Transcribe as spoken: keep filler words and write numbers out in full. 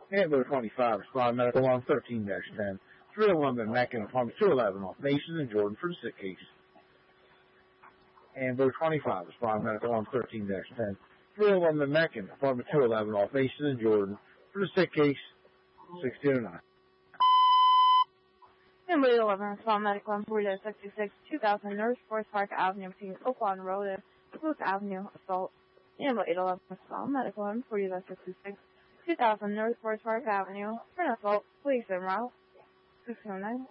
Ambulance twenty-five, respond medical alarm thirteen dash ten. three oh one been Mackin, apartment two eleven off Mason and Jordan for the sick case. Ambulance twenty-five, respond medical alarm thirteen dash ten. three oh one been Mackin, apartment two eleven off Mason and Jordan for the sick case. sixteen oh nine. Ambulance eleven, respond medical alarm forty sixty-six, two thousand North Forest Park Avenue between Oakland Road and Booth Avenue, assault. Ambulance eight eleven, respond medical alarm forty sixty-six, two thousand North Forest Park Avenue for an assault. Police en route. sixteen oh nine.